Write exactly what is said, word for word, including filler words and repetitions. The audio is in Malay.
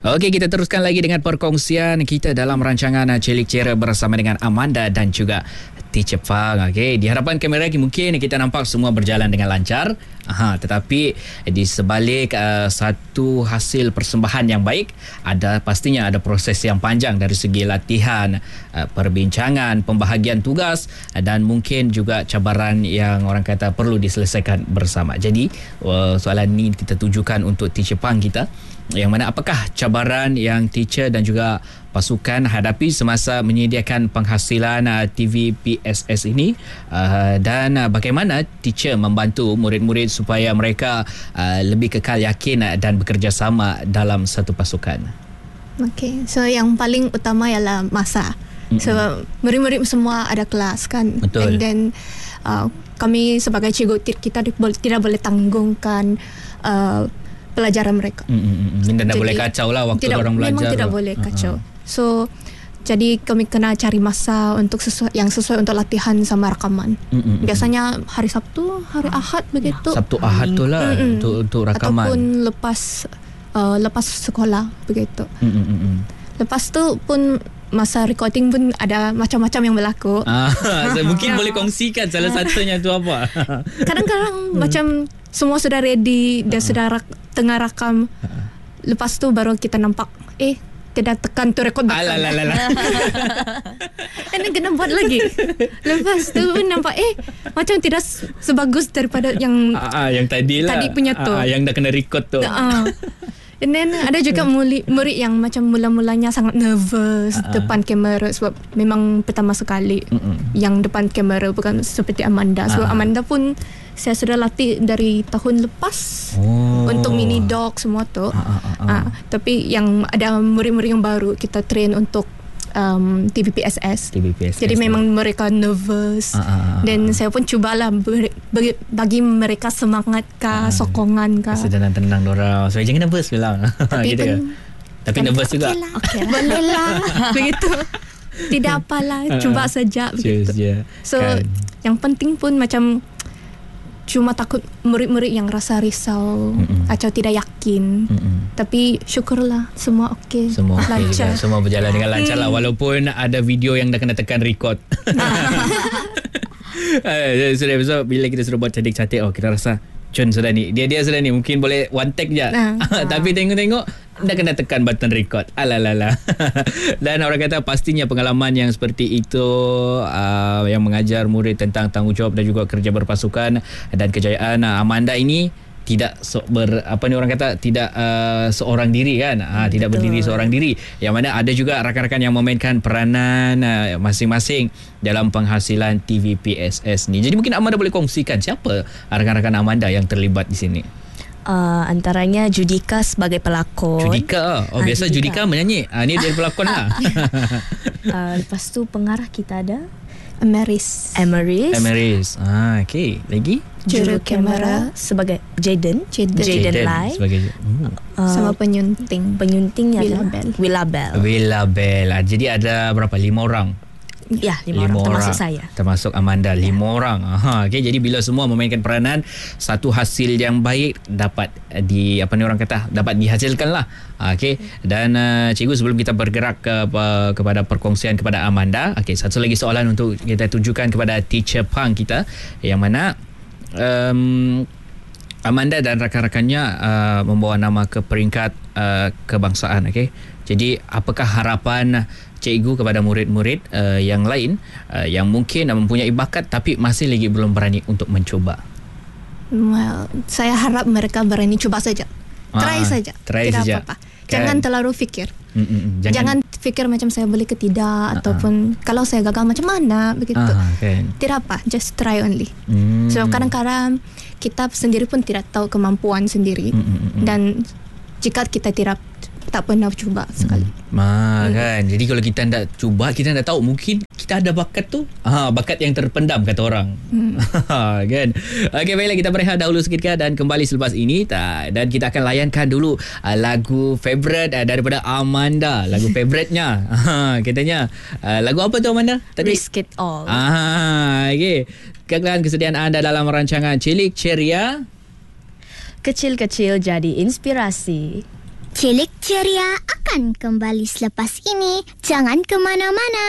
Okey, kita teruskan lagi dengan perkongsian kita dalam rancangan Celik Ceria bersama dengan Amanda dan juga Teacher Pang. Okey, di hadapan kamera mungkin kita nampak semua berjalan dengan lancar. Aha, tetapi di sebalik uh, satu hasil persembahan yang baik, ada pastinya ada proses yang panjang dari segi latihan, uh, perbincangan, pembahagian tugas uh, dan mungkin juga cabaran yang orang kata perlu diselesaikan bersama. Jadi uh, soalan ni kita tujukan untuk Teacher Pang kita, yang mana apakah cabaran yang teacher dan juga pasukan hadapi semasa menyediakan penghasilan uh, T V P S S ini, uh, dan uh, bagaimana teacher membantu murid-murid supaya mereka uh, lebih kekal yakin uh, dan bekerjasama dalam satu pasukan. Okay, so yang paling utama ialah masa. Mm-mm. So murid-murid semua ada kelas kan. Betul. And then uh, kami sebagai cikgu kita tidak boleh tanggungkan uh, pelajaran mereka. Mm-mm. Dan tak boleh kacau lah waktu tidak, orang belajar. Memang tidak boleh kacau. Uh-huh. So jadi kami kena cari masa untuk sesuai, yang sesuai untuk latihan sama rakaman. Mm-mm. Biasanya hari Sabtu, hari Ahad begitu. Sabtu Ahad tu lah untuk, untuk rakaman. Ataupun lepas uh, lepas sekolah begitu. Mm-mm. Lepas tu pun masa recording pun ada macam-macam yang berlaku. Ah, so mungkin boleh kongsikan salah satunya tu apa? Kadang-kadang macam semua sudah ready, dia sudah rak, tengah rakam. Lepas tu baru kita nampak, eh tidak tekan tu rekod betul. Alalalala. And then kena buat lagi. Lepas tu nampak, eh macam tidak sebagus daripada yang ah, yang tadi lah. Tadi punya tu. Ah, yang dah kena record tu. Ah. And then ada juga murid, murid yang macam mula-mulanya sangat nervous uh-uh. depan kamera sebab memang pertama sekali uh-uh. yang depan kamera, bukan seperti Amanda. Sebab uh-uh. Amanda pun saya sudah latih dari tahun lepas oh. untuk mini doc semua tu. Uh-uh. Uh-uh. Uh, tapi yang ada murid-murid yang baru kita train untuk um, T V P S S. T V P S S. Jadi memang mereka nervous. Uh-uh. Dan saya pun cubalah bagi, bagi mereka semangat kah, uh, sokongan kah. Tenang-tenang dorang. So jangan nervous bilang. Tapi gitu pun, tapi nervous juga. Okay lah. Okay. Boleh lah. Begitu. Tidak apalah, cuba uh, saja begitu. Je. So kan. Yang penting pun macam cuma takut murid-murid yang rasa risau Mm-mm. atau tidak yakin. Mm-mm. Tapi syukurlah semua okey. Semua okey juga. Semua berjalan dengan lancar lah, mm. walaupun ada video yang dah kena tekan record. Sudah besok bila kita sudah buat cantik-cantik, oh kita rasa Chun sudah ni, dia-dia sudah ni, mungkin boleh one take je. Nah. Tapi tengok-tengok dah kena tekan button record. Alalala. Dan orang kata pastinya pengalaman yang seperti itu uh, yang mengajar murid tentang tanggungjawab dan juga kerja berpasukan dan kejayaan uh, Amanda ini tidak so, ber apa ni orang kata tidak uh, seorang diri kan, ha, tidak berdiri seorang diri, yang mana ada juga rakan-rakan yang memainkan peranan uh, masing-masing dalam penghasilan T V P S S ni. Jadi mungkin Amanda boleh kongsikan siapa rakan-rakan Amanda yang terlibat di sini. Uh, antaranya Judika sebagai pelakon. Judika, oh biasa uh, Judika. Judika menyanyi. Ah ni dia pelakon lah. uh, lepas tu pengarah kita ada Amaris. Amaris. Amaris. Ah okey. Lagi juru kamera sebagai Jaden. Jaden, Jaden Lai sebagai hmm. uh, sama penyunting. Penyuntingnya Willabel. Willabel. Willabel. Jadi ada berapa? Lima orang. Ya, lima, lima orang, orang termasuk saya. Termasuk Amanda, ya. Lima orang. Aha, okay, jadi bila semua memainkan peranan, satu hasil yang baik dapat di apa ni orang kata dapat dihasilkan lah. Okey. Dan uh, cikgu sebelum kita bergerak ke uh, kepada perkongsian kepada Amanda, okey, satu lagi soalan untuk kita tujukan kepada Teacher Pang kita, yang mana um, Amanda dan rakan-rakannya uh, membawa nama ke peringkat uh, kebangsaan. Okey. Jadi apakah harapan cikgu kepada murid-murid uh, yang lain uh, yang mungkin mempunyai bakat tapi masih lagi belum berani untuk mencuba? Well, saya harap mereka berani cuba saja. Try ah, saja. Try tidak saja. apa-apa. Jangan kan? terlalu fikir. Mm-mm. Jangan, Jangan fikir macam saya boleh ke tidak uh-uh. ataupun kalau saya gagal macam mana begitu. Uh, kan. Tidak apa, just try only. Mm. So kadang-kadang kita sendiri pun tidak tahu kemampuan sendiri. Mm-mm. Dan jika kita tidak tak pernah cuba sekali. Hmm. Ah, kan. Jadi kalau kita tak cuba, kita tak tahu mungkin kita ada bakat tu. Ah, bakat yang terpendam kata orang. Hmm. Kan. Okey, baiklah kita berehat dahulu seketika dan kembali selepas ini dan kita akan layankan dulu uh, lagu favorite uh, daripada Amanda, lagu favoritnya. Katanya uh, lagu apa tu Amanda? Tadi Risk It All. Ah, okey. Kekalahan kesediaan anda dalam rancangan Celik Ceria. Kecil-kecil jadi inspirasi. Celik Ceria akan kembali selepas ini. Jangan ke mana-mana.